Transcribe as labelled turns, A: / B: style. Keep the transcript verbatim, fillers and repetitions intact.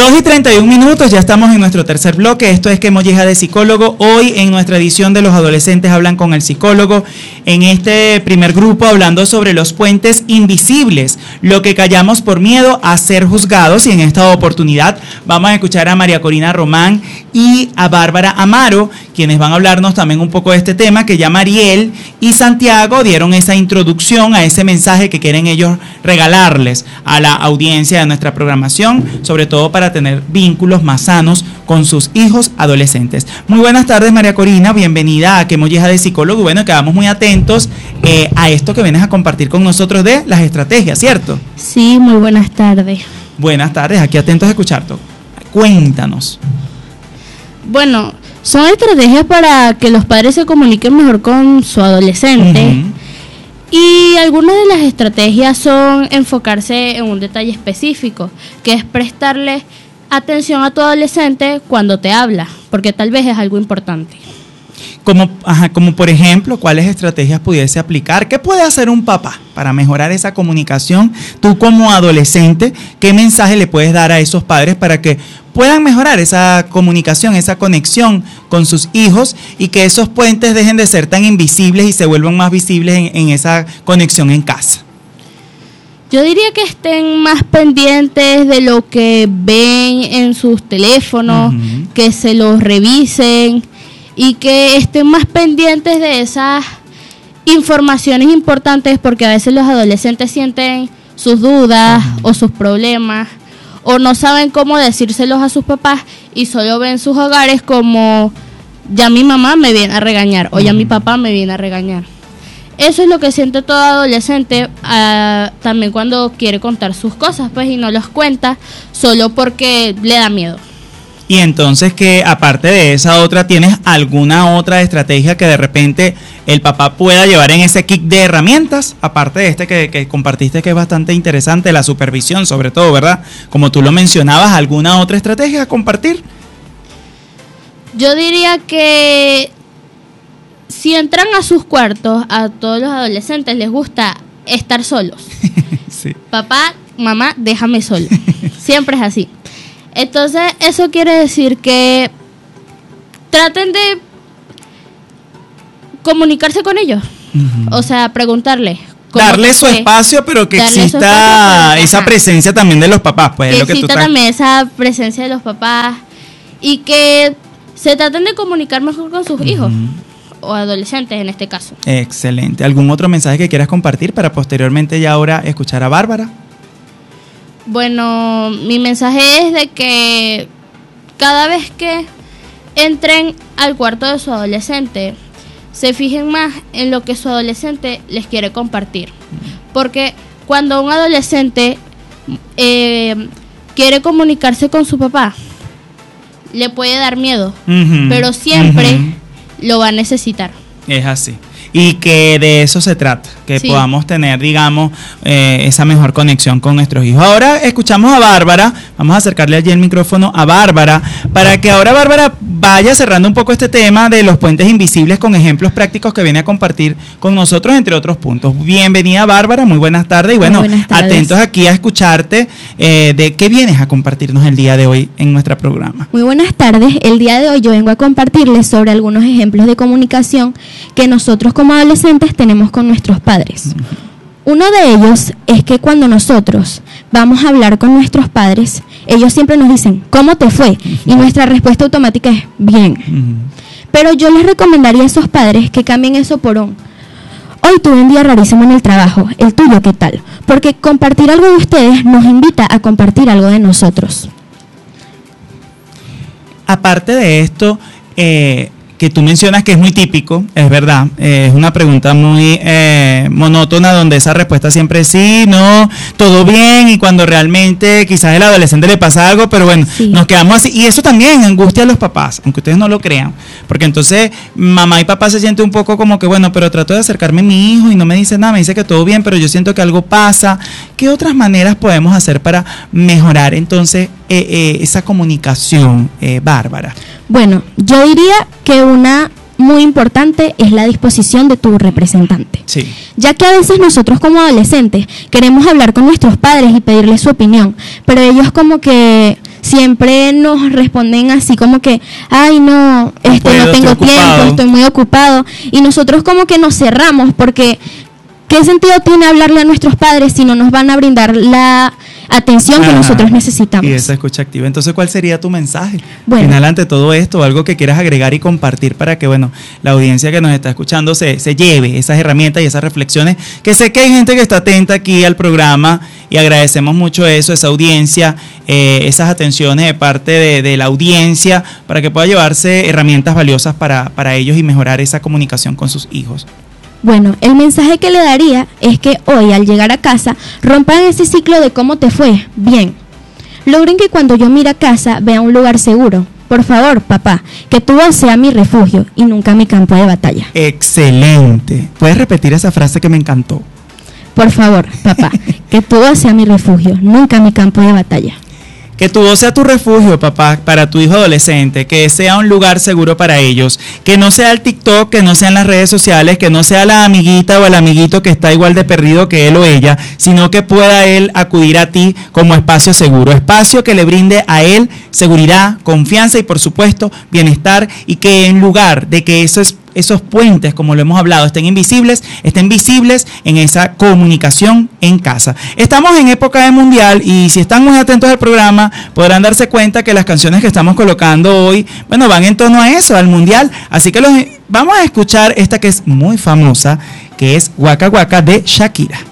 A: dos y treinta y un minutos, ya estamos en nuestro tercer bloque. Esto es Que Molleja de Psicólogo. Hoy en nuestra edición de Los Adolescentes Hablan con el Psicólogo, en este primer grupo hablando sobre los puentes invisibles, lo que callamos por miedo a ser juzgados. Y en esta oportunidad vamos a escuchar a María Corina Román y a Bárbara Amaro, quienes van a hablarnos también un poco de este tema, que ya Mariel y Santiago dieron esa introducción a ese mensaje que quieren ellos regalarles a la audiencia de nuestra programación, sobre todo para tener vínculos más sanos con sus hijos adolescentes. Muy buenas tardes, María Corina, bienvenida a Que Molleja de Psicólogo. Bueno, quedamos muy atentos eh, a esto que vienes a compartir con nosotros de las estrategias, ¿cierto?
B: Sí, muy buenas tardes.
A: Buenas tardes, aquí atentos a escucharte. Cuéntanos.
B: Bueno, son estrategias para que los padres se comuniquen mejor con su adolescente. Uh-huh. Y algunas de las estrategias son enfocarse en un detalle específico, que es prestarle atención a tu adolescente cuando te habla, porque tal vez es algo importante.
A: Como, ajá, como por ejemplo, ¿cuáles estrategias pudiese aplicar? ¿Qué puede hacer un papá para mejorar esa comunicación? Tú como adolescente, ¿qué mensaje le puedes dar a esos padres para que puedan mejorar esa comunicación, esa conexión con sus hijos y que esos puentes dejen de ser tan invisibles y se vuelvan más visibles en, en esa conexión en casa?
B: Yo diría que estén más pendientes de lo que ven en sus teléfonos, uh-huh. que se los revisen y que estén más pendientes de esas informaciones importantes, porque a veces los adolescentes sienten sus dudas uh-huh. o sus problemas, o no saben cómo decírselos a sus papás y solo ven sus hogares como ya mi mamá me viene a regañar o ya mi papá me viene a regañar. Eso es lo que siente todo adolescente uh, también cuando quiere contar sus cosas, pues, y no los cuenta solo porque le da miedo.
A: Y entonces, que aparte de esa otra, ¿tienes alguna otra estrategia que de repente el papá pueda llevar en ese kit de herramientas? Aparte de este que, que compartiste, que es bastante interesante, la supervisión sobre todo, ¿verdad? Como tú lo mencionabas, ¿alguna otra estrategia a compartir?
B: Yo diría que si entran a sus cuartos, a todos los adolescentes les gusta estar solos. Sí. Papá, mamá, déjame solo. Siempre es así. Entonces, eso quiere decir que traten de comunicarse con ellos. Uh-huh. O sea, preguntarles.
A: Darle su espacio, pero que exista espacio, pero, esa presencia también de los papás. Pues,
B: que
A: lo que
B: exista
A: tú
B: también esa presencia de los papás. Y que se traten de comunicar mejor con sus uh-huh. hijos. O adolescentes en este caso.
A: Excelente. ¿Algún otro mensaje que quieras compartir para posteriormente ya ahora escuchar a Bárbara?
B: Bueno, mi mensaje es de que cada vez que entren al cuarto de su adolescente, se fijen más en lo que su adolescente les quiere compartir. Porque cuando un adolescente eh, quiere comunicarse con su papá, le puede dar miedo, uh-huh, pero siempre uh-huh. lo va a necesitar.
A: Es así. Y que de eso se trata, que sí. podamos tener, digamos, eh, esa mejor conexión con nuestros hijos. Ahora escuchamos a Bárbara, vamos a acercarle allí el micrófono a Bárbara, para que ahora Bárbara vaya cerrando un poco este tema de los puentes invisibles con ejemplos prácticos que viene a compartir con nosotros, entre otros puntos. Bienvenida, Bárbara, muy buenas tardes. Y bueno, atentos aquí a escucharte eh, de qué vienes a compartirnos el día de hoy en nuestro programa.
C: Muy buenas tardes. El día de hoy yo vengo a compartirles sobre algunos ejemplos de comunicación que nosotros como adolescentes tenemos con nuestros padres. Uno de ellos es que cuando nosotros vamos a hablar con nuestros padres, ellos siempre nos dicen, ¿cómo te fue? Y nuestra respuesta automática es, bien. Pero yo les recomendaría a esos padres que cambien eso por un, hoy tuve un día rarísimo en el trabajo, ¿el tuyo qué tal? Porque compartir algo de ustedes nos invita a compartir algo de nosotros.
A: Aparte de esto, eh, que tú mencionas que es muy típico, es verdad, eh, es una pregunta muy eh, monótona donde esa respuesta siempre es sí, no, todo bien, y cuando realmente quizás el adolescente le pasa algo, pero bueno, sí. nos quedamos así, y eso también angustia a los papás, aunque ustedes no lo crean, porque entonces mamá y papá se sienten un poco como que bueno, pero trato de acercarme a mi hijo y no me dice nada, me dice que todo bien, pero yo siento que algo pasa. ¿Qué otras maneras podemos hacer para mejorar entonces eh, eh, esa comunicación, eh, Bárbara?
C: Bueno, yo diría que una muy importante es la disposición de tu representante.
A: Sí.
C: Ya que a veces nosotros como adolescentes queremos hablar con nuestros padres y pedirles su opinión, pero ellos como que siempre nos responden así como que, ay no, este,
A: puedo,
C: no tengo
A: estoy
C: tiempo,
A: ocupado.
C: estoy muy ocupado. Y nosotros como que nos cerramos porque ¿qué sentido tiene hablarle a nuestros padres si no nos van a brindar la atención que
A: Ajá.
C: nosotros necesitamos?
A: Y esa escucha activa. Entonces, ¿cuál sería tu mensaje
C: Bueno.
A: final ante todo esto? Algo que quieras agregar y compartir para que, bueno, la audiencia que nos está escuchando se, se lleve esas herramientas y esas reflexiones, que sé que hay gente que está atenta aquí al programa y agradecemos mucho eso, esa audiencia, eh, esas atenciones de parte de, de la audiencia para que pueda llevarse herramientas valiosas para, para ellos y mejorar esa comunicación con sus hijos.
C: Bueno, el mensaje que le daría es que hoy al llegar a casa rompan ese ciclo de cómo te fue, bien. Logren que cuando yo mire a casa vea un lugar seguro. Por favor, papá, que tu voz sea mi refugio y nunca mi campo de batalla.
A: Excelente. ¿Puedes repetir esa frase que me encantó?
C: Por favor, papá, que tu voz sea mi refugio, nunca mi campo de batalla.
A: Que tu voz sea tu refugio, papá, para tu hijo adolescente, que sea un lugar seguro para ellos, que no sea el TikTok, que no sean las redes sociales, que no sea la amiguita o el amiguito que está igual de perdido que él o ella, sino que pueda él acudir a ti como espacio seguro, espacio que le brinde a él seguridad, confianza y por supuesto bienestar, y que en lugar de que esos esos puentes, como lo hemos hablado, estén invisibles, estén visibles en esa comunicación en casa. Estamos en época de mundial y si están muy atentos al programa podrán darse cuenta que las canciones que estamos colocando hoy, bueno, van en torno a eso, al mundial. Así que los, vamos a escuchar esta que es muy famosa, que es Waka Waka de Shakira.